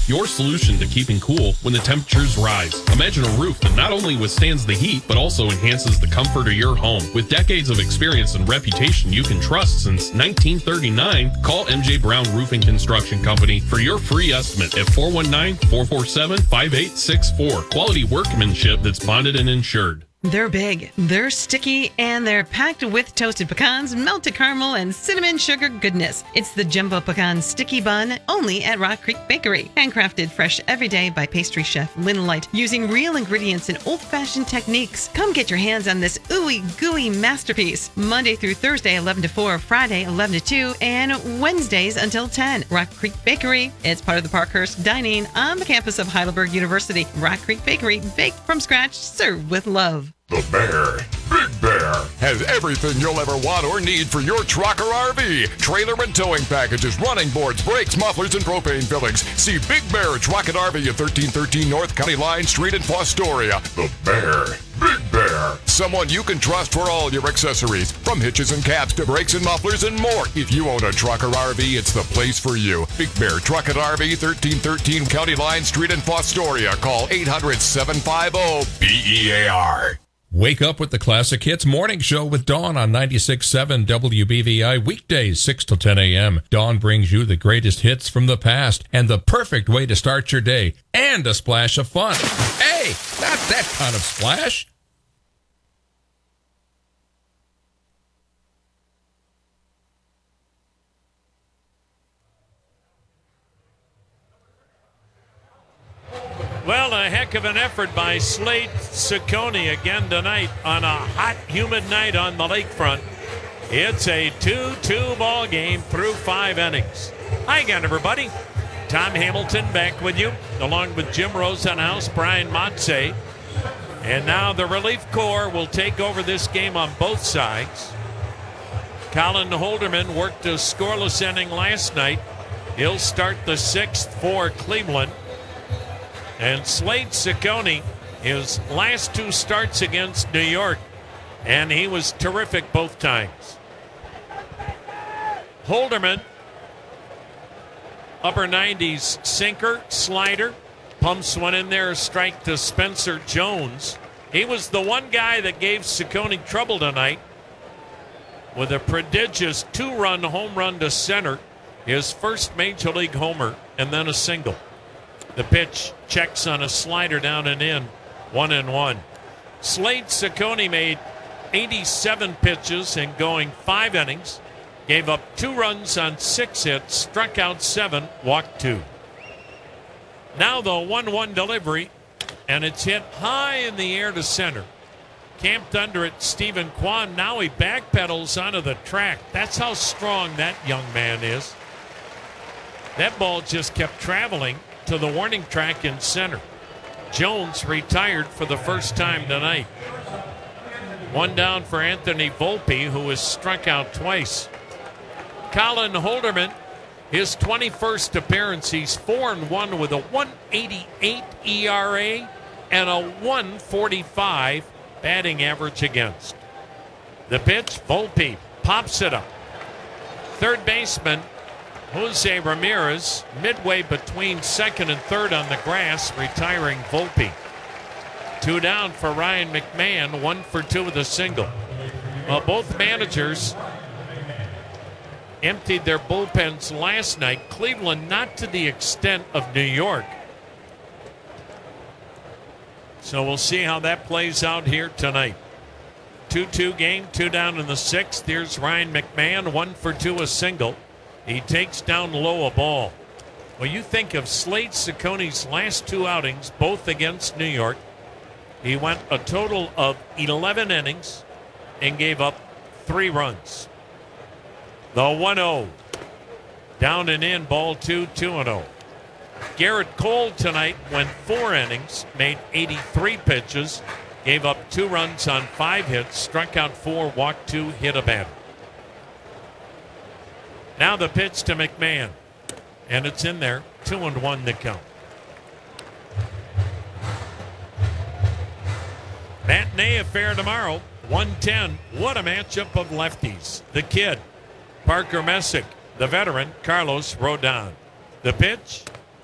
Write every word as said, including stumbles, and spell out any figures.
your solution to keeping cool when the temperatures rise. Imagine a roof that not only withstands the heat, but also enhances the comfort of your home. With decades of experience and reputation you can trust since nineteen thirty-nine, call M J Brown Roofing Construction Company for your free estimate at four one nine, four four seven, five eight six four. Quality workmanship that's bonded and insured. They're big, they're sticky, and they're packed with toasted pecans, melted caramel, and cinnamon sugar goodness. It's the Jumbo Pecan Sticky Bun, only at Rock Creek Bakery. Handcrafted fresh every day by pastry chef Lynn Light, using real ingredients and old-fashioned techniques. Come get your hands on this ooey gooey masterpiece. Monday through Thursday, eleven to four, Friday, eleven to two, and Wednesdays until ten. Rock Creek Bakery. It's part of the Parkhurst Dining on the campus of Heidelberg University. Rock Creek Bakery, baked from scratch, served with love. The Bear, Big Bear, has everything you'll ever want or need for your truck or R V. Trailer and towing packages, running boards, brakes, mufflers, and propane fillings. See Big Bear Truck and R V at thirteen thirteen North County Line Street in Fostoria. The Bear, Big Bear. Someone you can trust for all your accessories, from hitches and caps to brakes and mufflers and more. If you own a truck or R V, it's the place for you. Big Bear Truck and R V, thirteen thirteen County Line Street in Fostoria. Call eight hundred, seven five zero, B E A R. Wake up with the Classic Hits Morning Show with Dawn on ninety-six point seven W B V I, weekdays six to ten a.m. Dawn brings you the greatest hits from the past and the perfect way to start your day, and a splash of fun. Hey, not that kind of splash. Well, a heck of an effort by Slade Ciccone again tonight on a hot, humid night on the lakefront. It's a two two ball game through five innings. Hi again, everybody. Tom Hamilton back with you, along with Jim Rosenhaus, Brian Motze. And now the relief corps will take over this game on both sides. Colin Holderman worked a scoreless inning last night. He'll start the sixth for Cleveland. And Slade Ciccone, his last two starts against New York, and he was terrific both times. Holderman, upper nineties sinker, slider, pumps one in there, strike to Spencer Jones. He was the one guy that gave Ciccone trouble tonight with a prodigious two-run home run to center, his first major league homer, and then a single. The pitch checks on a slider down and in, one and one. Slade Ciccone made eighty-seven pitches in going five innings, gave up two runs on six hits, struck out seven, walked two. Now the one one delivery, and it's hit high in the air to center. Camped under it, Stephen Kwan. Now he backpedals onto the track. That's how strong that young man is. That ball just kept traveling to the warning track in center. Jones retired for the first time tonight. One down for Anthony Volpe, who has struck out twice. Colin Holderman, his twenty-first appearance, he's four and one with a one eighty-eight E R A and a one forty-five batting average against. The pitch, Volpe pops it up. Third baseman Jose Ramirez, midway between second and third on the grass, retiring Volpe. Two down for Ryan McMahon, one for two with a single. Well, both managers emptied their bullpens last night. Cleveland not to the extent of New York. So we'll see how that plays out here tonight. two two game, two down in the sixth. Here's Ryan McMahon, one for two, a single. He takes down low a ball. Well, you think of Slade Ciccone's last two outings, both against New York. He went a total of eleven innings and gave up three runs. The one oh. Down and in, ball two, two and oh. Garrett Cole tonight went four innings, made eighty-three pitches, gave up two runs on five hits, struck out four, walked two, hit a batter. Now the pitch to McMahon, and it's in there, two and one to count. Matinee affair tomorrow, one ten. What a matchup of lefties. The kid, Parker Messick. The veteran, Carlos Rodon. The pitch,